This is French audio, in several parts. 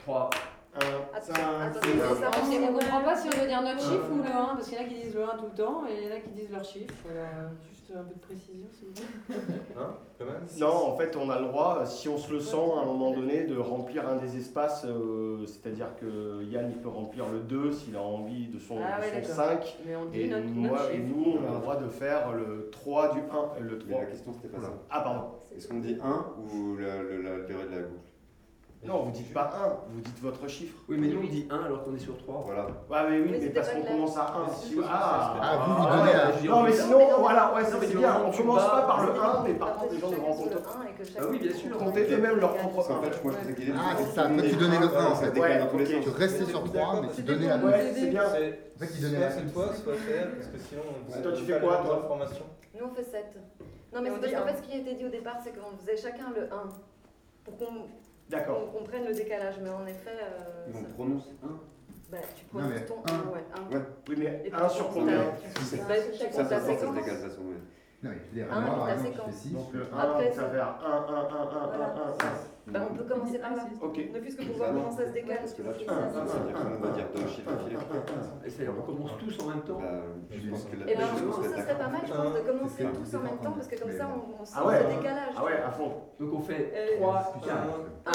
3. 1, Attends, 5, attends, 6. attends. On comprend pas si on doit dire notre chiffre ou le 1, parce qu'il y en a qui disent le 1 tout le temps et il y en a qui disent leur chiffre. Alors, juste un peu de précision, s'il vous plaît. Hein, quand même. Non, en fait, on a le droit, si on se le sent, à un moment donné, de remplir un des espaces. C'est-à-dire que Yann, il peut remplir le 2 s'il a envie de son, Ah ouais, de son d'accord. 5. Mais on dit Et notre et chiffre. nous, on a le droit de faire le 3 du 1 et le Mais 3. la question c'était pas ça. Ah, pardon. Est-ce qu'on dit 1 ou la durée de la boucle? Non, vous dites pas 1, vous dites votre chiffre. Oui, mais nous on dit 1 alors qu'on est sur 3. Voilà. Ouais, mais oui, Mais mais c'était parce pas qu'on clair. commence à 1. Vous donnez à... Non, mais sinon, voilà, ouais, Non, ça mais c'est du bien. moment On où tu commence vas- pas par le 1, mais Partez par contre, les gens ne chacun sur rencontrent le pas. 1 et que Ah oui, bien sûr. Comptez eux-mêmes leur propre Parce qu'en 1. fait, moi je faisais qu'il Ah, c'est ça. Toi, tu donnais le 1 en Ça fait. décale dans tous les ok. sens. Tu restais sur 3, mais tu donnais à Ouais. Ouais, c'est bien. En fait, il donnait Soit la c'est toi, soit c'est elle, parce que sinon on Toi, tu donne fais pas quoi, les toi informations. Nous, on fait 7. Non, mais Et on c'est parce dit qu'en un. fait, ce qui a été dit au départ, c'est qu'on faisait chacun le 1. Pour qu'on D'accord. comprenne le décalage. Mais en effet, Mais ça- on prononce 1. bah, tu Non, mais prononces ton un. 1, ouais. 1. Ouais. Oui, mais Et 1 sur puis, combien bah, tu comptes Ça la se séquence. décale de toute façon. Non, mais je veux dire, Un, moi par la exemple, je séquence. fais 6. Donc le 1, Après, ça ça- fait 1, 1, 1, 1, 1, 1, 1. Bah, on peut commencer par là. Ok. Ne plus que pour voir comment ça se décale. Parce que là, tu Un, un, ça veut dire qu'on va dire 2 chiffres d'affilée. Et c'est-à-dire on commence tous en même temps. Bah, je pense que Et ben, je je pense pense que que ce serait pas mal, je pense, de commencer Enfin, tous en même temps, parce que comme ça, on sent Ah ouais. le décalage. Ah ouais, à fond. Donc on fait Euh, 3, 4, 1,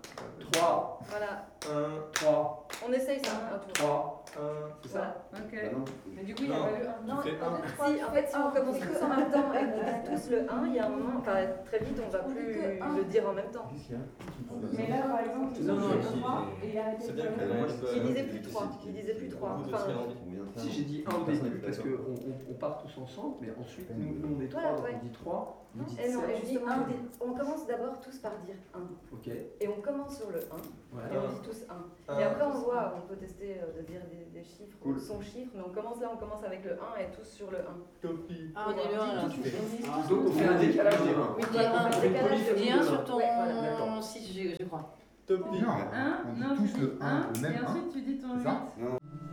3, Voilà. 3, On essaye ça, un tour. 3. 1, C'est Voilà. ça? Ok. Bah non. Mais du coup, il n'y a Non. pas eu un. Non, Tu fais un. si, en fait, si on commence tous en même temps et qu'on dit tous le 1, il y a un moment, enfin très vite, on va plus le dire en même temps. Mais là, par exemple, Non, non, il si, y a 3 et il a arrêté c'est de bien faire qu'elle le a- un. Il disait plus 3. Il disait plus 3. Beaucoup de Enfin, ce qu'elle a envie. Si j'ai dit 1 au début, parce qu'on part tous ensemble, mais ensuite nous on est 3, Voilà, donc ouais. on dit 3, vous dites et non, 7. et justement, on commence d'abord tous par dire 1. Ok, Et on commence sur le 1. voilà. Et on dit tous 1. Un. Et après, on voit, on peut tester de dire des chiffres, Cool. son chiffre, mais on commence là, on commence avec le 1 et tous sur le 1. Copie. Ah, on est le 1 là. Donc on fait un décalage des 1. Oui, Voilà, dis un. on fait le décalage Tu dis de 1 un. sur ton Ouais, voilà, d'accord. 6, je crois. Topi. Non, Un, on dit non, tous tu le dis 1, un, le même et 1. ensuite tu dis ton C'est 8. ça Non,